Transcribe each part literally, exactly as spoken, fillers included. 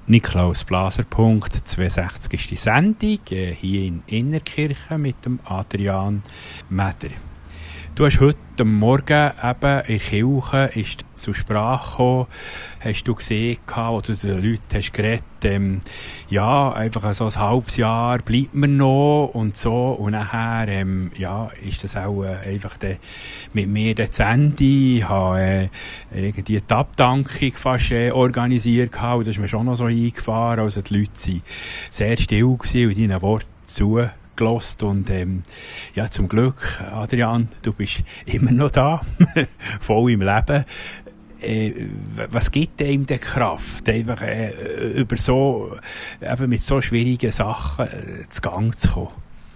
Niklaus Blaser Punkt zweihundertsechzig ist die Sendung, äh, hier in Innertkirchen mit dem Adrian Meder. Du hast heute Morgen eben in der Kirche ist zur Sprache gekommen, hast du gesehen, oder du den Leuten hast geredet, ähm, ja, einfach so ein halbes Jahr bleibt man noch und so, und nachher, ähm, ja, ist das auch äh, einfach de, mit mir das Ende. Ich habe äh, irgendwie die Abdankung fast äh, organisiert gehabt, und das ist mir schon noch so eingefahren, also die Leute waren sehr still gewesen und deinen Worten zu gelost und ähm, ja, zum Glück, Adrian, du bist immer noch da, voll im Leben. Äh, was gibt einem die Kraft, einfach äh, über so, eben mit so schwierigen Sachen äh, zu Gang zu kommen?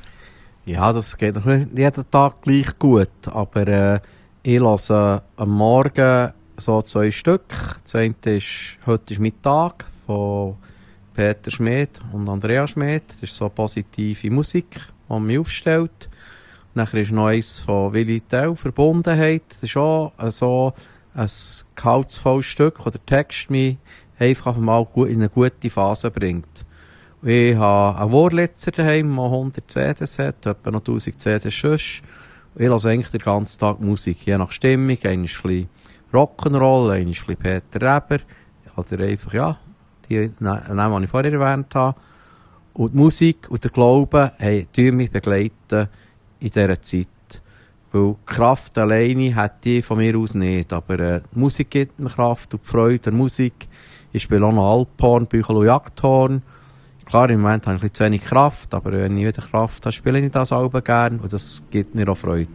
Ja, das geht noch nicht jeden Tag gleich gut, aber äh, ich höre am Morgen so zwei Stück. Das eine ist, heute ist Mittag von Peter Schmid und Andrea Schmid. Das ist so positive Musik, die mich aufstellt. Und dann ist noch eins von Willi Tell, Verbundenheit. Das ist auch so ein gehaltsvolles Stück, wo der Text mich einfach mal in eine gute Phase bringt. Und ich habe einen Wurlitzer daheim, der hundert C Ds hat, etwa noch tausend C Ds sonst. Und ich höre eigentlich den ganzen Tag Musik, je nach Stimmung. Einmal ein bisschen Rock'n'Roll, einmal ein bisschen Peter Reber. Oder einfach, ja, die Namen, die ich vorher erwähnt habe. Und die Musik und der Glaube haben mich begleiten in dieser Zeit. Weil die Kraft alleine hätte ich von mir aus nicht. Aber äh, die Musik gibt mir Kraft und die Freude der Musik. Ich spiele auch noch Alphorn, Büchel und Jagdhorn. Klar, im Moment habe ich ein bisschen zu wenig Kraft, aber wenn ich wieder Kraft habe, spiele ich das auch gerne und das gibt mir auch Freude.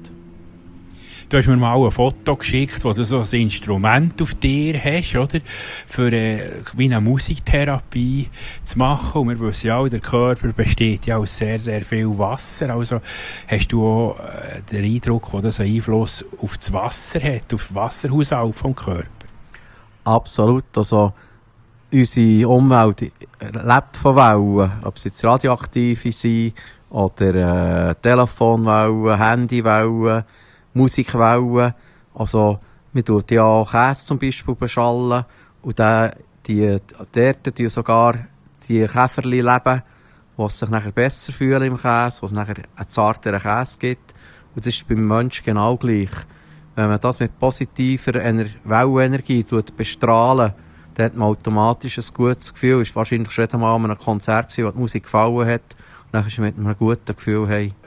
Du hast mir mal ein Foto geschickt, wo du so ein Instrument auf dir hast, oder? Für äh, wie eine Musiktherapie zu machen. Und wir wissen ja auch, der Körper besteht ja aus sehr, sehr viel Wasser. Also hast du auch äh, den Eindruck, dass das einen Einfluss auf das Wasser hat, auf den Wasserhaushalt vom Körper? Absolut. Also unsere Umwelt lebt von Wellen, ob es jetzt radioaktive sind oder äh, Telefonwellen, Handywellen, Musikwellen. Also, man tut ja Käse zum Beispiel beschallen und da, die, dort tun sogar die Käferli leben, die sich nachher besser fühlen im Käse, wo es nachher einen zarteren Käse gibt. Und das ist beim Menschen genau gleich. Wenn man das mit positiver Ener- Wellenenergie tut bestrahlen, dann hat man automatisch ein gutes Gefühl. Es war wahrscheinlich schon einmal an einem Konzert gewesen, wo die Musik gefallen hat. Und dann ist man mit einem guten Gefühl hey.